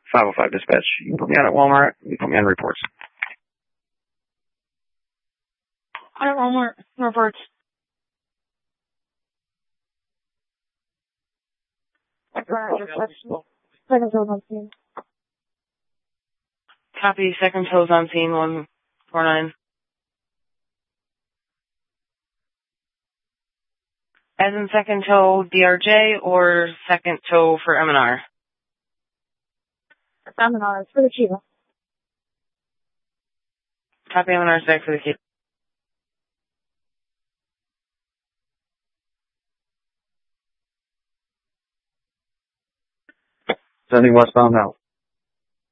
505 dispatch. You can put me out at Walmart. You can put me on reports. Hi, Walmart. Reports. Second toes on scene. Copy. Second toes on scene. 149. As in second toe DRJ or second toe for M&R? M&R. It's for the Chiba. Copy. M&R back for the key. Sending westbound now.